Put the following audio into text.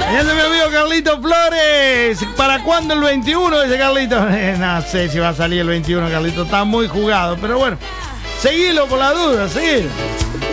Allá está mi amigo Carlito Flores. ¿Para cuándo el 21? Dice Carlito. No sé si va a salir el 21, Carlito. Está muy jugado. Pero bueno, seguilo por la duda, seguilo.